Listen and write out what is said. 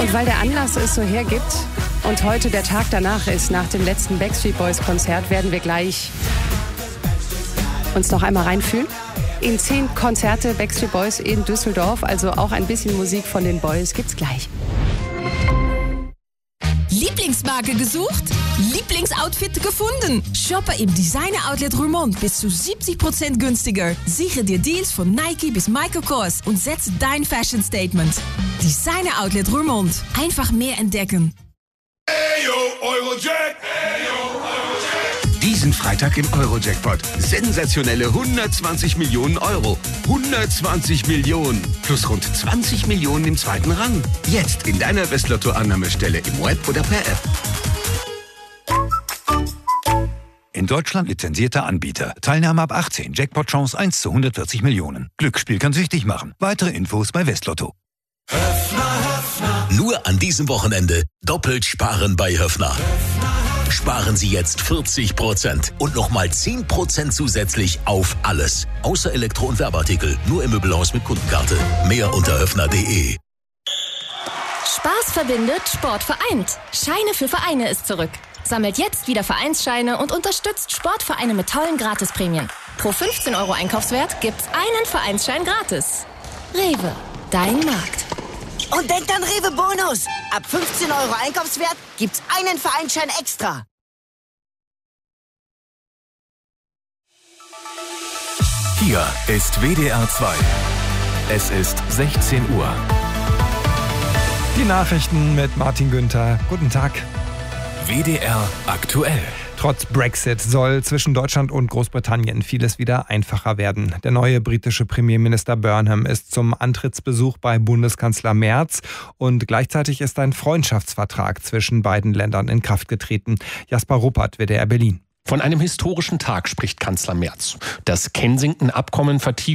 Und weil der Anlass es so hergibt und heute der Tag danach ist, nach dem letzten Backstreet Boys Konzert, werden wir gleich uns noch einmal reinfühlen. In 10 Konzerte Backstreet Boys in Düsseldorf, also auch ein bisschen Musik von den Boys gibt's gleich. Lieblingsmarke gesucht? Lieblingsoutfit gefunden? Shoppe im Designer Outlet Roermond bis zu 70% günstiger. Sichere dir Deals von Nike bis Michael Kors und setze dein Fashion Statement. Designer Outlet Roermond. Einfach mehr entdecken. Ayo, Eurojack! Ayo, Eurojack! Diesen Freitag im Eurojackpot. Sensationelle 120 Millionen Euro. 120 Millionen. Plus rund 20 Millionen im zweiten Rang. Jetzt in deiner Westlotto-Annahmestelle im Web oder per App. In Deutschland lizenzierter Anbieter. Teilnahme ab 18. Jackpot-Chance 1 zu 140 Millionen. Glücksspiel kann süchtig machen. Weitere Infos bei Westlotto. Nur an diesem Wochenende doppelt sparen bei Höffner. Sparen Sie jetzt 40% und nochmal 10% zusätzlich auf alles. Außer Elektro- und Werbeartikel. Nur im Möbelhaus mit Kundenkarte. Mehr unter höffner.de. Spaß verbindet, Sport vereint. Scheine für Vereine ist zurück. Sammelt jetzt wieder Vereinsscheine und unterstützt Sportvereine mit tollen Gratisprämien. Pro 15 € Einkaufswert gibt's einen Vereinsschein gratis. Rewe, dein Markt. Und denkt an Rewe Bonus. Ab 15 € Einkaufswert gibt's einen Vereinsschein extra. Hier ist WDR 2. Es ist 16 Uhr. Die Nachrichten mit Martin Günther. Guten Tag. WDR aktuell. Trotz Brexit soll zwischen Deutschland und Großbritannien vieles wieder einfacher werden. Der neue britische Premierminister Burnham ist zum Antrittsbesuch bei Bundeskanzler Merz und gleichzeitig ist ein Freundschaftsvertrag zwischen beiden Ländern in Kraft getreten. Jasper Ruppert, WDR Berlin. Von einem historischen Tag spricht Kanzler Merz. Das Kensington-Abkommen vertieft